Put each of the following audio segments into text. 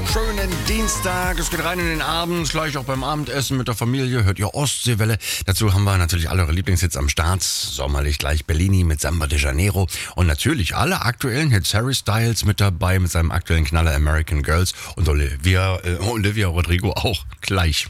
schönen Dienstag. Es geht rein in den Abend, gleich auch beim Abendessen mit der Familie. Hört ihr Ostseewelle. Dazu haben wir natürlich alle eure Lieblingshits am Start. Sommerlich gleich Bellini mit Samba de Janeiro. Und natürlich alle aktuellen Hits. Harry Styles mit dabei mit seinem aktuellen Knaller American Girls. Und Olivia Rodrigo auch gleich.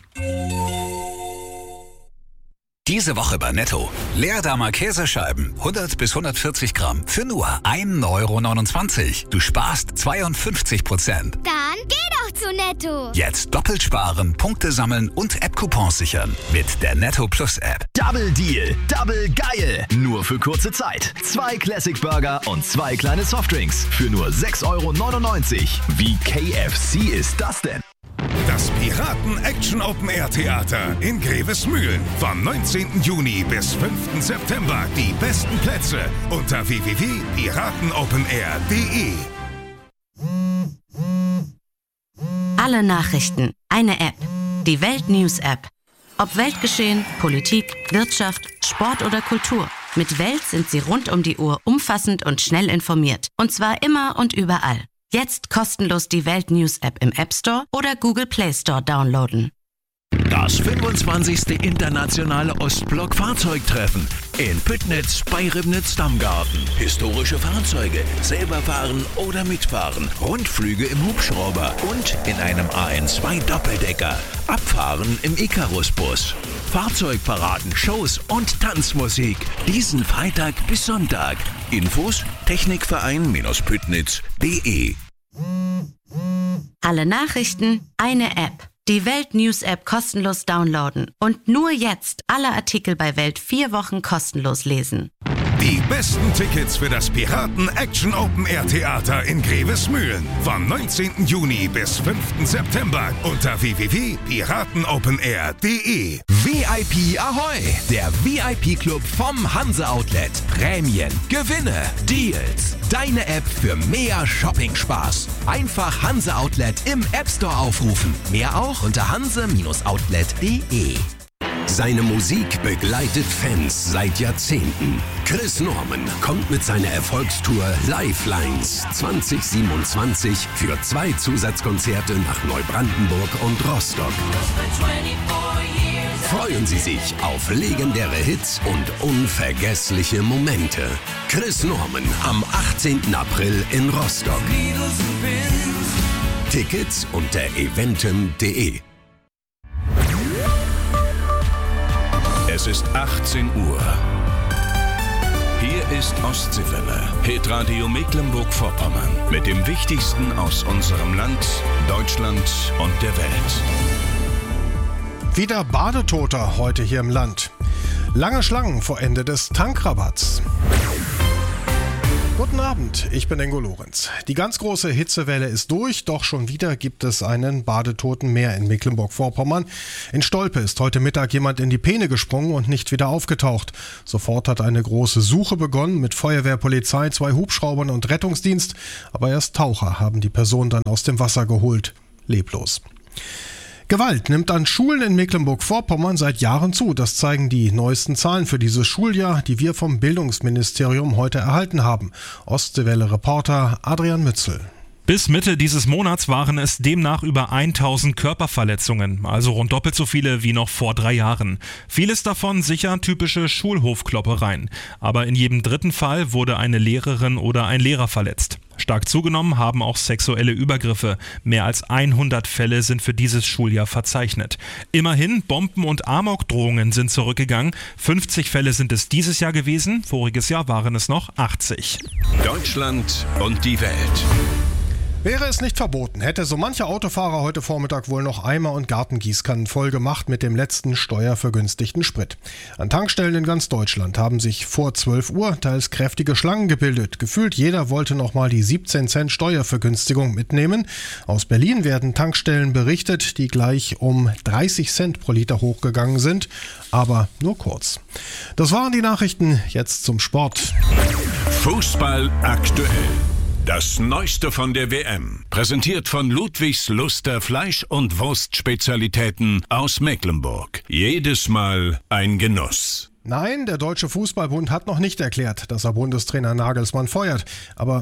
Diese Woche bei Netto. Leerdammer Käsescheiben, 100 bis 140 Gramm, für nur 1,29 €. Du sparst 52%. Dann geh doch zu Netto. Jetzt doppelt sparen, Punkte sammeln und App-Coupons sichern. Mit der Netto Plus App. Double Deal, Double geil. Nur für kurze Zeit. 2 Classic Burger und 2 kleine Softdrinks für nur 6,99 €. Wie KFC ist das denn? Das Piraten-Action-Open-Air-Theater in Grevesmühlen. Vom 19. Juni bis 5. September. Die besten Plätze unter www.piratenopenair.de. Alle Nachrichten, eine App. Die Welt-News-App. Ob Weltgeschehen, Politik, Wirtschaft, Sport oder Kultur. Mit Welt sind Sie rund um die Uhr umfassend und schnell informiert. Und zwar immer und überall. Jetzt kostenlos die Welt-News-App im App Store oder Google Play Store downloaden. Das 25. Internationale Ostblock-Fahrzeugtreffen in Püttnitz bei Ribnitz-Dammgarten. Historische Fahrzeuge, selber fahren oder mitfahren, Rundflüge im Hubschrauber und in einem AN2-Doppeldecker. Abfahren im Icarus-Bus. Fahrzeugparaden, Shows und Tanzmusik. Diesen Freitag bis Sonntag. Infos Technikverein-Püttnitz.de. Alle Nachrichten, eine App. Die Welt-News-App kostenlos downloaden. Und nur jetzt alle Artikel bei Welt 4 Wochen kostenlos lesen. Die besten Tickets für das Piraten-Action-Open-Air-Theater in Grevesmühlen. Vom 19. Juni bis 5. September unter www.piratenopenair.de. VIP Ahoi! Der VIP-Club vom Hanse Outlet. Prämien, Gewinne, Deals. Deine App für mehr Shopping-Spaß. Einfach Hanse Outlet im App Store aufrufen. Mehr auch unter hanse-outlet.de. Seine Musik begleitet Fans seit Jahrzehnten. Chris Norman kommt mit seiner Erfolgstour Lifelines 2027 für 2 Zusatzkonzerte nach Neubrandenburg und Rostock. Freuen Sie sich auf legendäre Hits und unvergessliche Momente. Chris Norman am 18. April in Rostock. Tickets unter eventim.de. Es ist 18 Uhr. Hier ist Ostseewelle, Hitradio Mecklenburg-Vorpommern. Mit dem Wichtigsten aus unserem Land, Deutschland und der Welt. Wieder Badetoter heute hier im Land. Lange Schlangen vor Ende des Tankrabatts. Guten Abend, ich bin Ingo Lorenz. Die ganz große Hitzewelle ist durch, doch schon wieder gibt es einen Badetoten mehr in Mecklenburg-Vorpommern. In Stolpe ist heute Mittag jemand in die Peene gesprungen und nicht wieder aufgetaucht. Sofort hat eine große Suche begonnen mit Feuerwehr, Polizei, 2 Hubschraubern und Rettungsdienst. Aber erst Taucher haben die Person dann aus dem Wasser geholt. Leblos. Gewalt nimmt an Schulen in Mecklenburg-Vorpommern seit Jahren zu. Das zeigen die neuesten Zahlen für dieses Schuljahr, die wir vom Bildungsministerium heute erhalten haben. Ostseewelle-Reporter Adrian Mützel. Bis Mitte dieses Monats waren es demnach über 1000 Körperverletzungen, also rund doppelt so viele wie noch vor 3 Jahren. Vieles davon sicher typische Schulhofkloppereien. Aber in jedem 3. Fall wurde eine Lehrerin oder ein Lehrer verletzt. Stark zugenommen haben auch sexuelle Übergriffe. Mehr als 100 Fälle sind für dieses Schuljahr verzeichnet. Immerhin, Bomben- und Amokdrohungen sind zurückgegangen. 50 Fälle sind es dieses Jahr gewesen. Voriges Jahr waren es noch 80. Deutschland und die Welt. Wäre es nicht verboten, hätte so mancher Autofahrer heute Vormittag wohl noch Eimer und Gartengießkannen voll gemacht mit dem letzten steuervergünstigten Sprit. An Tankstellen in ganz Deutschland haben sich vor 12 Uhr teils kräftige Schlangen gebildet. Gefühlt jeder wollte nochmal die 17 Cent Steuervergünstigung mitnehmen. Aus Berlin werden Tankstellen berichtet, die gleich um 30 Cent pro Liter hochgegangen sind, aber nur kurz. Das waren die Nachrichten, jetzt zum Sport. Fußball aktuell. Das Neueste von der WM, präsentiert von Ludwigs Luster Fleisch- und Wurstspezialitäten aus Mecklenburg. Jedes Mal ein Genuss. Nein, der Deutsche Fußballbund hat noch nicht erklärt, dass er Bundestrainer Nagelsmann feuert. Aber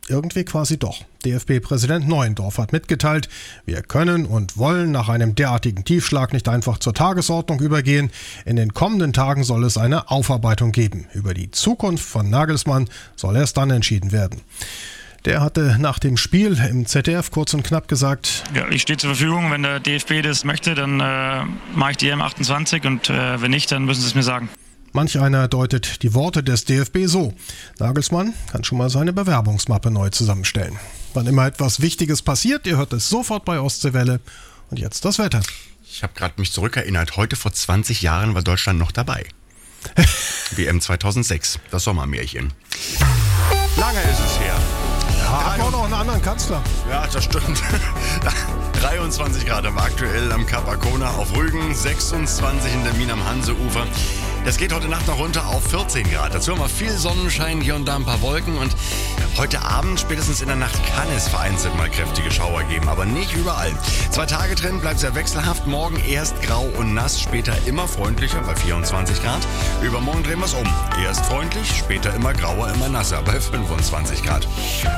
Irgendwie quasi doch. DFB-Präsident Neuendorf hat mitgeteilt, wir können und wollen nach einem derartigen Tiefschlag nicht einfach zur Tagesordnung übergehen. In den kommenden Tagen soll es eine Aufarbeitung geben. Über die Zukunft von Nagelsmann soll erst dann entschieden werden. Der hatte nach dem Spiel im ZDF kurz und knapp gesagt: Ja, ich stehe zur Verfügung. Wenn der DFB das möchte, dann mache ich die EM28 und wenn nicht, dann müssen sie es mir sagen. Manch einer deutet die Worte des DFB so: Nagelsmann kann schon mal seine Bewerbungsmappe neu zusammenstellen. Wann immer etwas Wichtiges passiert, ihr hört es sofort bei Ostseewelle. Und jetzt das Wetter. Ich habe gerade mich zurückerinnert, heute vor 20 Jahren war Deutschland noch dabei. WM 2006, das Sommermärchen. Lange ist es her. Ja, hat auch noch einen anderen Kanzler. Ja, das stimmt. 23 Grad aber aktuell am Kap Arkona auf Rügen, 26 in der Min am Hanseufer. Das geht heute Nacht noch runter auf 14 Grad. Dazu haben wir viel Sonnenschein, hier und da ein paar Wolken. Und heute Abend, spätestens in der Nacht, kann es vereinzelt mal kräftige Schauer geben, aber nicht überall. 2 Tage drin bleibt sehr wechselhaft. Morgen erst grau und nass, später immer freundlicher bei 24 Grad. Übermorgen drehen wir es um. Erst freundlich, später immer grauer, immer nasser bei 25 Grad.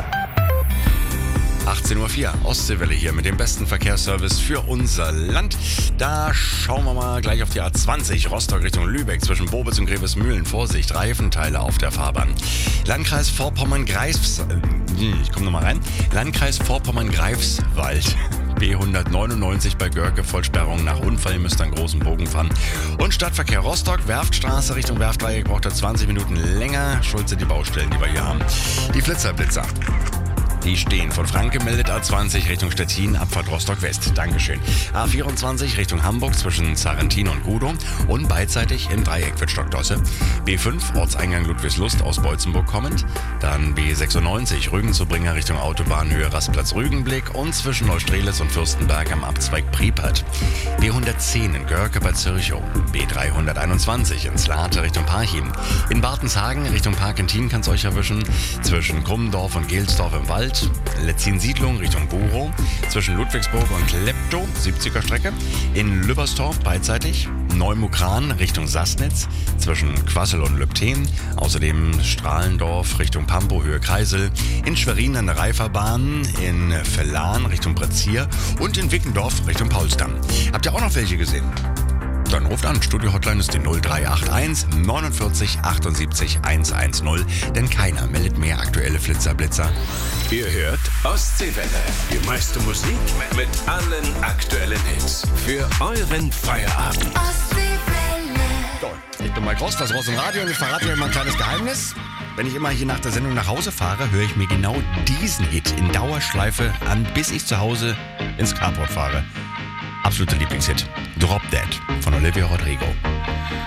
18.04 Uhr, Ostseewelle hier mit dem besten Verkehrsservice für unser Land. Da schauen wir mal gleich auf die A20, Rostock Richtung Lübeck, zwischen Bobitz und Grevesmühlen. Vorsicht, Reifenteile auf der Fahrbahn. Landkreis Vorpommern-Greifswald. Landkreis Vorpommern-Greifswald. B199 bei Görke, Vollsperrung nach Unfall, ihr müsst einen großen Bogen fahren. Und Stadtverkehr Rostock, Werftstraße Richtung Werftdreieck, braucht er 20 Minuten länger. Schuld sind die Baustellen, die wir hier haben. Die Flitzer-Blitzer. Die stehen von Frank gemeldet, A20 Richtung Stettin, Abfahrt Rostock West. Dankeschön. A24 Richtung Hamburg zwischen Sarrentin und Gudow und beidseitig im Dreieck wird Stockdosse. B5 Ortseingang Ludwigslust aus Beutzenburg kommend. Dann B96 Rügen zu Bringer Richtung Autobahnhöhe Rastplatz Rügenblick und zwischen Neustrelitz und Fürstenberg am Abzweig Priepert. B110 in Görke bei Zürchow. B321 in Slate Richtung Parchim. In Bartenshagen Richtung Parkentin kann es euch erwischen. Zwischen Krummendorf und Gelsdorf im Wald. Letzin-Siedlung Richtung Buro, zwischen Ludwigsburg und Klepto, 70er Strecke, in Lübberstorf beidseitig, Neumukran Richtung Sassnitz, zwischen Quassel und Lübten, außerdem Strahlendorf Richtung Pampo, Höhe Kreisel, in Schwerin an der Reiferbahn, in Vellan Richtung Brezier und in Wickendorf Richtung Paulsdamm. Habt ihr auch noch welche gesehen? Dann ruft an, Studio-Hotline ist die 0381 49 78 110, denn keiner meldet mehr aktuelle Flitzer-Blitzer. Ihr hört Ostseewelle, die meiste Musik mit allen aktuellen Hits für euren Feierabend. So, ich bin Mike Ross, das Ross im Radio und ich verrate euch mal ein kleines Geheimnis. Wenn ich immer hier nach der Sendung nach Hause fahre, höre ich mir genau diesen Hit in Dauerschleife an, bis ich zu Hause ins Carport fahre. Absoluter Lieblingshit. Drop Dead von Olivia Rodrigo.